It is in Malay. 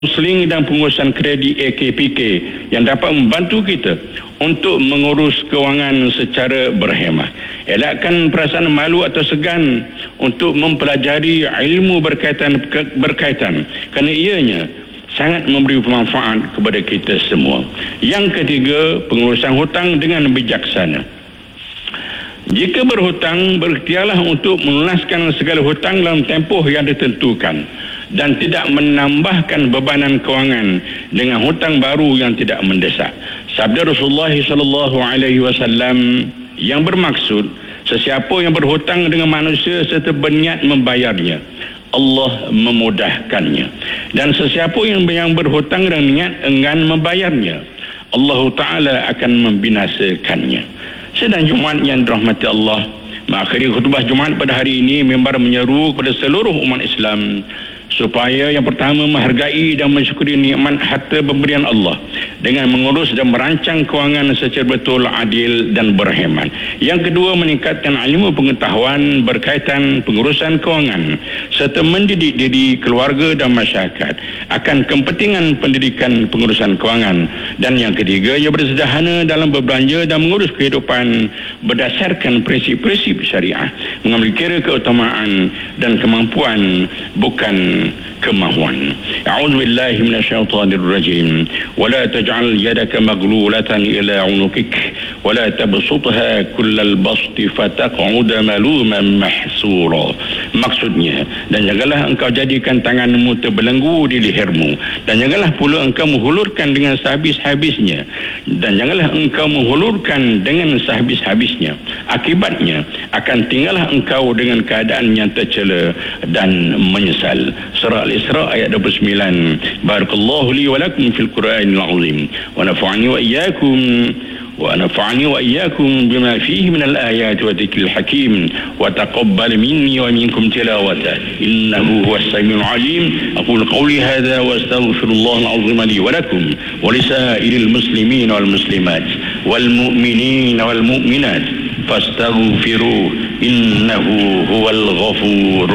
Konseling dan pengurusan kredit AKPK yang dapat membantu kita untuk mengurus kewangan secara berhemah. Elakkan perasaan malu atau segan untuk mempelajari ilmu berkaitan kerana ianya sangat memberi manfaat kepada kita semua. Yang ketiga, pengurusan hutang dengan bijaksana. Jika berhutang, berikhtiarlah untuk melunaskan segala hutang dalam tempoh yang ditentukan dan tidak menambahkan bebanan kewangan dengan hutang baru yang tidak mendesak. Sabda Rasulullah SAW yang bermaksud, sesiapa yang berhutang dengan manusia serta berniat membayarnya, Allah memudahkannya. Dan sesiapa yang berhutang dengan niat enggan membayarnya, Allah Ta'ala akan membinasakannya. Sedang Jumaat yang dirahmati Allah, mengakhiri khutbah Jumaat pada hari ini, mimbar menyeru kepada seluruh umat Islam supaya yang pertama menghargai dan mensyukuri nikmat harta pemberian Allah dengan mengurus dan merancang kewangan secara betul, adil dan berhemat. Yang kedua, meningkatkan ilmu pengetahuan berkaitan pengurusan kewangan serta mendidik diri, keluarga dan masyarakat akan kepentingan pendidikan pengurusan kewangan. Dan yang ketiga, ia bersederhana dalam berbelanja dan mengurus kehidupan berdasarkan prinsip-prinsip syariah, mengambil kira keutamaan dan kemampuan bukan kemahuan. A'udzu billahi minasyaitonir rajim. Wala taj'al yadaka maghlulatan ila 'unukik wala tabsutha kullal basti fataq'uda maluman mahsura. Maksudnya, dan janganlah engkau jadikan tanganmu terbelenggu di lehermu, dan janganlah pula engkau menghulurkan dengan sehabis-habisnya, dan janganlah engkau menghulurkan dengan sehabis-habisnya. Akibatnya akan tinggallah engkau dengan keadaan yang tercela dan menyesal. Surah Al-Isra ayat 29. Barakallahu li wa lakum fil Qur'anil azim wa nafa'ani wa iyyakum bima fihi min al-ayati wa dhikril hakim wa taqabbal minni wa minkum tilawata innahu huwas samiul alim. Aqulu qawli hadha wa astaghfirullah al-azim li wa lakum wa lisa'iril muslimin wal muslimat wal mu'minin wal mu'minat fastaghfiruhu innahu huwal ghafur